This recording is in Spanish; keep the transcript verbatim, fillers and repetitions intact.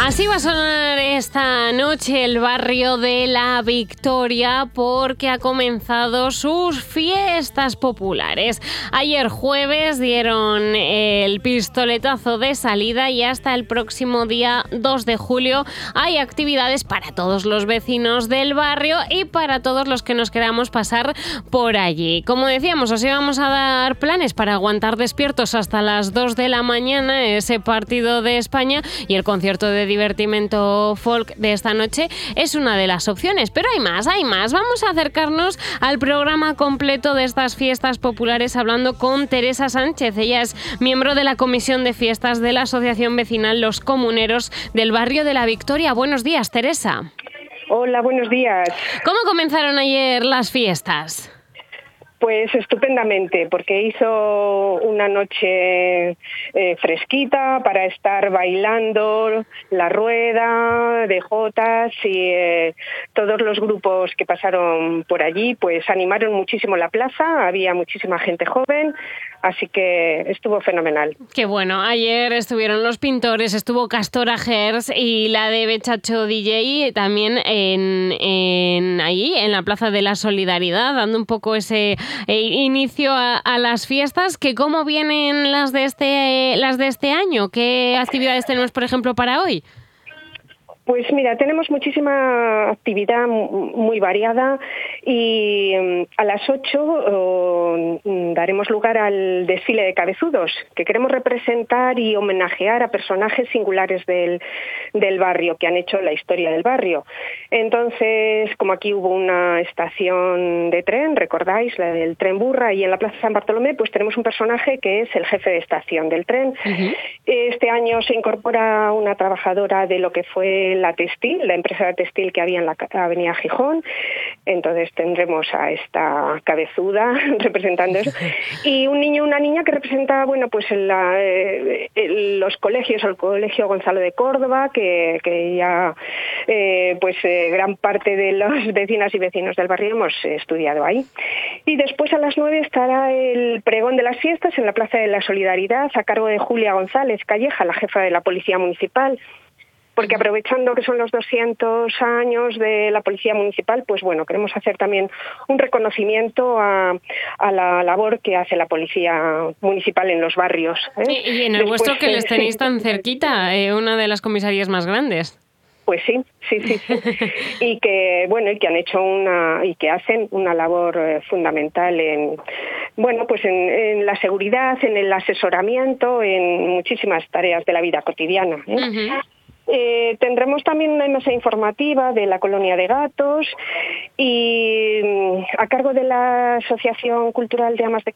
Así va a sonar esta noche el barrio de La Victoria porque ha comenzado sus fiestas populares. Ayer jueves dieron el pistoletazo de salida y hasta el próximo día dos de julio hay actividades para todos los vecinos del barrio y para todos los que nos queramos pasar por allí. Como decíamos, os íbamos a dar planes para aguantar despiertos hasta las dos de la mañana, ese partido de España, y el concierto de divertimento folk de esta noche es una de las opciones, pero hay más, hay más. Vamos a acercarnos al programa completo de estas fiestas populares hablando con Teresa Sánchez. Ella es miembro de la Comisión de Fiestas de la Asociación Vecinal Los Comuneros del barrio de La Victoria. Buenos días, Teresa. Hola, buenos días. ¿Cómo comenzaron ayer las fiestas? Pues estupendamente, porque hizo una noche eh, fresquita para estar bailando la rueda de jotas y eh, todos los grupos que pasaron por allí pues animaron muchísimo la plaza, había muchísima gente joven, así que estuvo fenomenal. Qué bueno, ayer estuvieron los pintores, estuvo Castora Gers y la de Bechacho D J también en, en ahí, en la Plaza de la Solidaridad, dando un poco ese eh, inicio a, a las fiestas. Que ¿cómo vienen las de este, las de este año? ¿Qué actividades tenemos, por ejemplo, para hoy? Pues mira, tenemos muchísima actividad muy variada y a las ocho oh, daremos lugar al desfile de cabezudos, que queremos representar y homenajear a personajes singulares del, del barrio, que han hecho la historia del barrio. Entonces, como aquí hubo una estación de tren, recordáis, la del tren Burra, y en la Plaza San Bartolomé, pues tenemos un personaje que es el jefe de estación del tren. Uh-huh. Este año se incorpora una trabajadora de lo que fue la textil, la empresa textil que había en la avenida Gijón. Entonces tendremos a esta cabezuda representando eso. Y un niño y una niña que representa, bueno, pues en la, eh, en los colegios, el Colegio Gonzalo de Córdoba, que, que ya eh, pues eh, gran parte de los vecinas y vecinos del barrio hemos estudiado ahí. Y después a las nueve estará el pregón de las fiestas en la Plaza de la Solidaridad a cargo de Julia González Calleja, la jefa de la Policía Municipal. Porque aprovechando que son los doscientos años de la Policía Municipal, pues bueno, queremos hacer también un reconocimiento a, a la labor que hace la Policía Municipal en los barrios, ¿eh? Y, y en el Después, vuestro, que les tenéis sí. tan cerquita, eh, una de las comisarías más grandes. Pues sí, sí, sí, sí. Y que, bueno, y que han hecho una, y que hacen una labor eh, fundamental en, bueno, pues en, en la seguridad, en el asesoramiento, en muchísimas tareas de la vida cotidiana, ¿eh? Uh-huh. Eh, tendremos también una mesa informativa de la Colonia de Gatos y a cargo de la Asociación Cultural de Amas de